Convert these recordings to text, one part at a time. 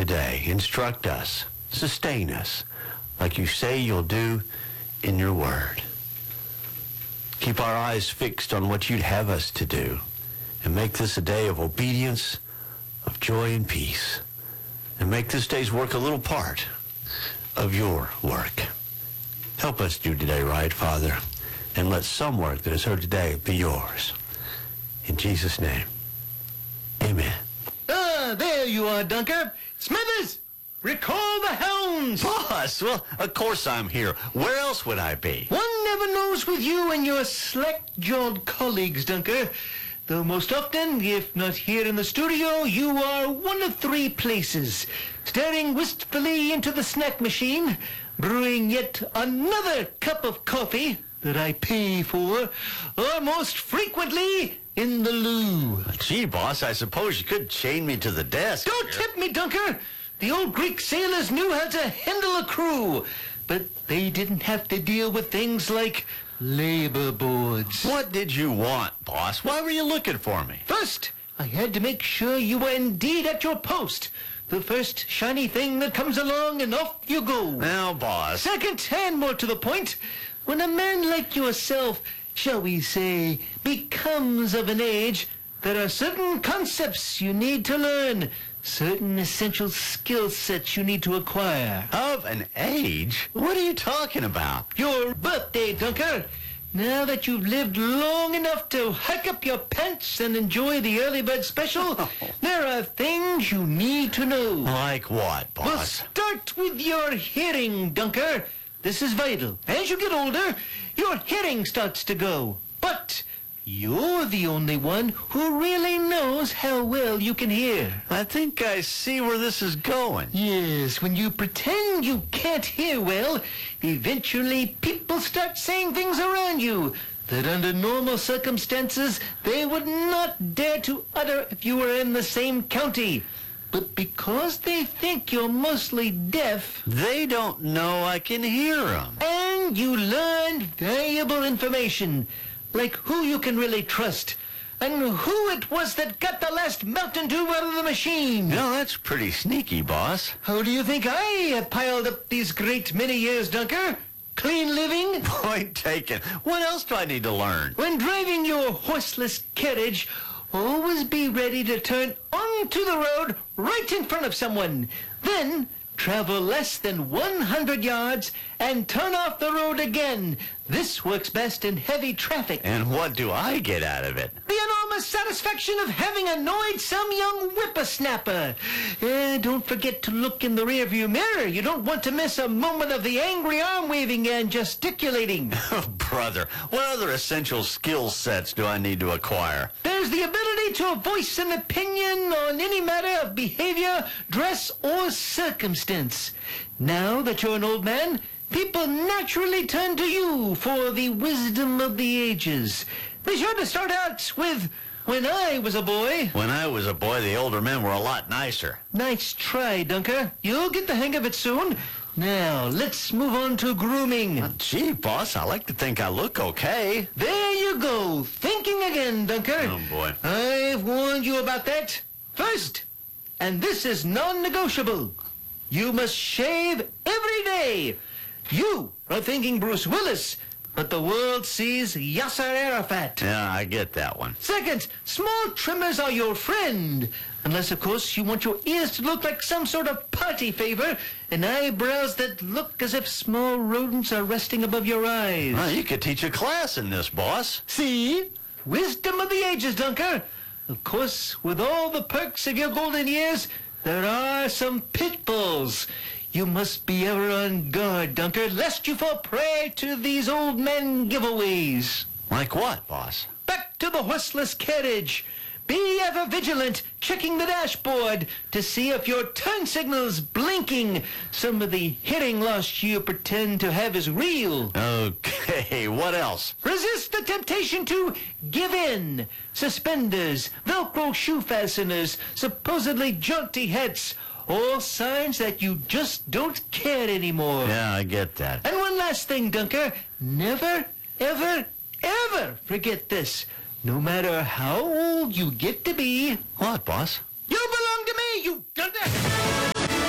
today. Instruct us. Sustain us like you say you'll do in your word. Keep our eyes fixed on what you'd have us to do and make this a day of obedience, of joy and peace. And make this day's work a little part of your work. Help us do today right, Father, and let some work that is heard today be yours. In Jesus' name, amen. Ah, there you are, Dunker. Smithers, recall the hounds. Boss, well, of course I'm here. Where else would I be? One never knows with you and your slack-jawed colleagues, Dunker. Though most often, if not here in the studio, you are one of three places. Staring wistfully into the snack machine, brewing yet another cup of coffee that I pay for, or most frequently in the loo. Gee, boss, I suppose you could chain me to the desk. Don't tip me, Dunker. The old Greek sailors knew how to handle a crew, but they didn't have to deal with things like labor boards. What did you want, boss? Why were you looking for me? First, I had to make sure you were indeed at your post. The first shiny thing that comes along and off you go. Now, boss. Second, and more to the point, when a man like yourself, shall we say, becomes of an age, there are certain concepts you need to learn, certain essential skill sets you need to acquire. Of an age? What are you talking about? Your birthday, Dunker. Now that you've lived long enough to hike up your pants and enjoy the early bird special, there are things you need to know. Like what, boss? We'll start with your hearing, Dunker. This is vital. As you get older, your hearing starts to go. But you're the only one who really knows how well you can hear. I think I see where this is going. Yes, when you pretend you can't hear well, eventually people start saying things around you that under normal circumstances they would not dare to utter if you were in the same county. But because they think you're mostly deaf, They don't know I can hear them. and you learned valuable information, like who you can really trust, and who it was that got the last Mountain Dew out of the machine. No, that's pretty sneaky, boss. How do you think I have piled up these great many years, Dunker? Clean living? Point taken. What else do I need to learn? When driving your horseless carriage, always be ready to turn onto the road right in front of someone. Then travel less than 100 yards and turn off the road again. This works best in heavy traffic. And what do I get out of it? The enormous satisfaction of having annoyed some young whippersnapper. Don't forget to look in the rearview mirror. You don't want to miss a moment of the angry arm waving and gesticulating. Oh, brother, what other essential skill sets do I need to acquire? There's the ability to voice an opinion on any matter of behavior, dress, or circumstance. Now that you're an old man, people naturally turn to you for the wisdom of the ages. Be sure to start out with, when I was a boy. When I was a boy, the older men were a lot nicer. Nice try, Dunker. You'll get the hang of it soon. Now, let's move on to grooming. Gee, boss, I like to think I look okay. There you go. Thinking again, Dunker. Oh, boy. I've warned you about that. First, and this is non-negotiable, you must shave every day. You are thinking Bruce Willis, but the world sees Yasser Arafat. Yeah, I get that one. Second, small trimmers are your friend. Unless, of course, you want your ears to look like some sort of party favor and eyebrows that look as if small rodents are resting above your eyes. Well, you could teach a class in this, boss. See? Wisdom of the ages, Dunker. Of course, with all the perks of your golden years, there are some pitfalls. You must be ever on guard, Dunker, lest you fall prey to these old men giveaways. Like what, boss? Back to the horseless carriage. Be ever vigilant, checking the dashboard to see if your turn signal's blinking. Some of the hearing loss you pretend to have is real. Okay, what else? Resist the temptation to give in. Suspenders, Velcro shoe fasteners, supposedly jaunty hats. All signs that you just don't care anymore. Yeah, I get that. And one last thing, Dunker. Never, ever, ever forget this. No matter how old you get to be, What, boss? you belong to me, you Dunker!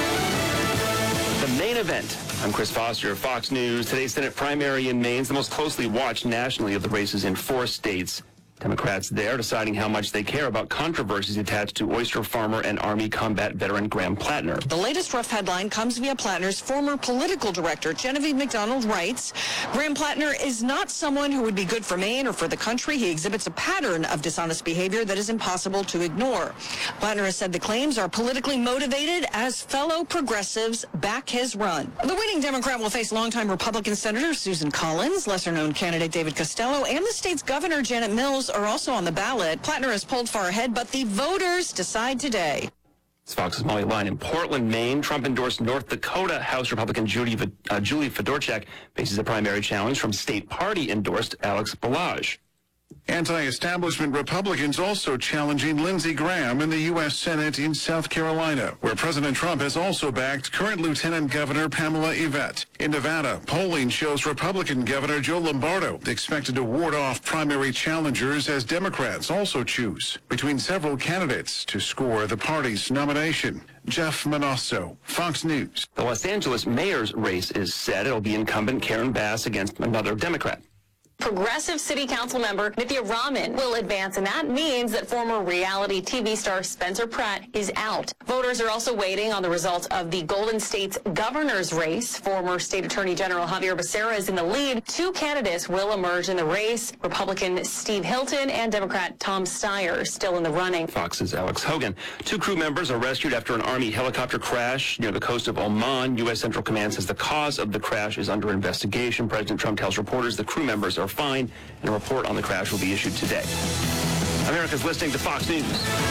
main event. I'm Chris Foster of Fox News. Today's Senate primary in Maine is the most closely watched nationally of the races in 4 states. Democrats there deciding how much they care about controversies attached to oyster farmer and Army combat veteran Graham Plattner. The latest rough headline comes via Plattner's former political director. Genevieve McDonald writes, Graham Plattner is not someone who would be good for Maine or for the country. He exhibits a pattern of dishonest behavior that is impossible to ignore. Plattner has said the claims are politically motivated as fellow progressives back his run. The winning Democrat will face longtime Republican Senator Susan Collins, lesser-known candidate David Costello, and the state's governor Janet Mills are also on the ballot. Plattner has pulled far ahead, but the voters decide today. It's Fox's Molly Line. In Portland, Maine, Trump-endorsed North Dakota House Republican Julie Fedorchak faces a primary challenge from state party-endorsed Alex Balazs. Anti-establishment Republicans also challenging Lindsey Graham in the U.S. Senate in South Carolina, where President Trump has also backed current Lieutenant Governor Pamela Yvette. In Nevada, polling shows Republican Governor Joe Lombardo expected to ward off primary challengers as Democrats also choose between several candidates to score the party's nomination. Jeff Manosso, Fox News. The Los Angeles mayor's race is set. It'll be incumbent Karen Bass against another Democrat. Progressive City Council member Nithya Raman will advance, and that means that former reality TV star Spencer Pratt is out. Voters are also waiting on the results of the Golden State's governor's race. Former State Attorney General Javier Becerra is in the lead. 2 candidates will emerge in the race. Republican Steve Hilton and Democrat Tom Steyer are still in the running. Fox's Alex Hogan. 2 crew members are rescued after an Army helicopter crash near the coast of Oman. U.S. Central Command says the cause of the crash is under investigation. President Trump tells reporters the crew members are fine, and a report on the crash will be issued today. America's listening to Fox News.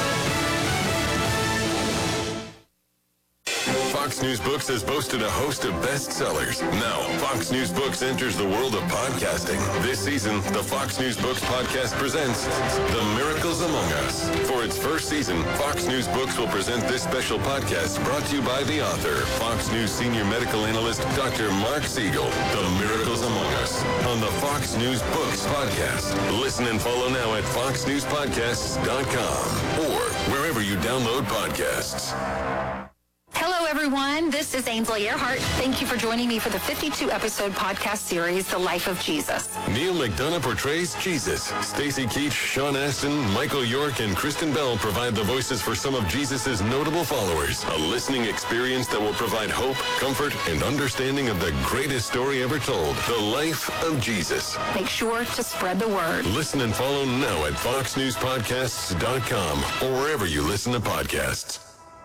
Fox News Books has boasted a host of bestsellers. Now, Fox News Books enters the world of podcasting. This season, the Fox News Books podcast presents The Miracles Among Us. For its first season, Fox News Books will present this special podcast brought to you by the author, Fox News senior medical analyst, Dr. Mark Siegel. The Miracles Among Us on the Fox News Books podcast. Listen and follow now at foxnewspodcasts.com or wherever you download podcasts. Hello, everyone. This is Ainsley Earhart. Thank you for joining me for the 52-episode podcast series, The Life of Jesus. Neil McDonough portrays Jesus. Stacey Keach, Sean Astin, Michael York, and Kristen Bell provide the voices for some of Jesus' notable followers. A listening experience that will provide hope, comfort, and understanding of the greatest story ever told, The Life of Jesus. Make sure to spread the word. Listen and follow now at foxnewspodcasts.com or wherever you listen to podcasts.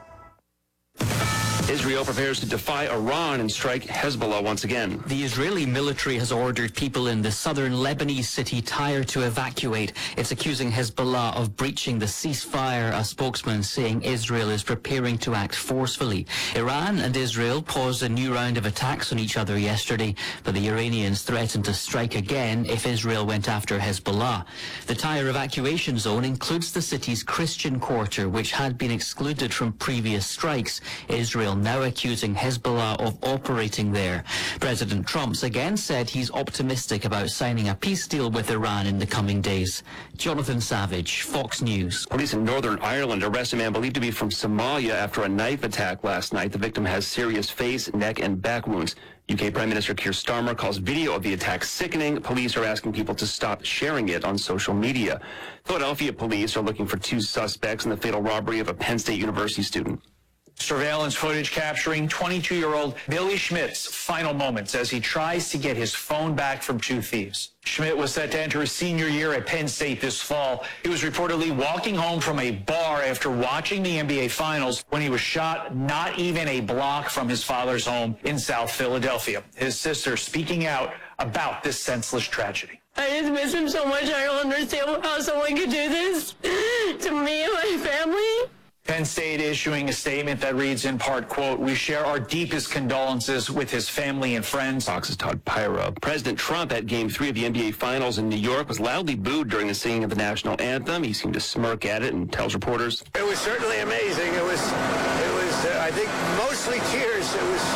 Israel prepares to defy Iran and strike Hezbollah once again. The Israeli military has ordered people in the southern Lebanese city Tyre to evacuate. It's accusing Hezbollah of breaching the ceasefire, a spokesman saying Israel is preparing to act forcefully. Iran and Israel paused a new round of attacks on each other yesterday, but the Iranians threatened to strike again if Israel went after Hezbollah. The Tyre evacuation zone includes the city's Christian quarter, which had been excluded from previous strikes. Israel now accusing Hezbollah of operating there. President Trump's again said he's optimistic about signing a peace deal with Iran in the coming days. Jonathan Savage, Fox News. Police in Northern Ireland arrest a man believed to be from Somalia after a knife attack last night. The victim has serious face, neck, and back wounds. UK Prime Minister Keir Starmer calls video of the attack sickening. Police are asking people to stop sharing it on social media. Philadelphia police are looking for 2 suspects in the fatal robbery of a Penn State University student. Surveillance footage capturing 22-year-old Billy Schmidt's final moments as he tries to get his phone back from 2 thieves. Schmidt was set to enter his senior year at Penn State this fall. He was reportedly walking home from a bar after watching the NBA Finals when he was shot not even a block from his father's home in South Philadelphia. His sister speaking out about this senseless tragedy. I just miss him so much. I don't understand how someone could do this to me and my family. Penn State issuing a statement that reads in part, quote, "We share our deepest condolences with his family and friends." Fox's Todd Pyra. President Trump at Game 3 of the NBA Finals in New York was loudly booed during the singing of the national anthem. He seemed to smirk at it and tells reporters, "It was certainly amazing. It was I think, mostly cheers. It was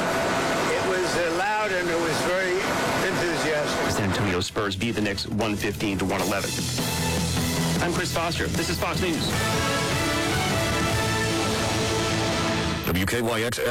loud and it was very enthusiastic." San Antonio Spurs beat the Knicks 115-111. I'm Chris Foster. This is Fox News. WKYX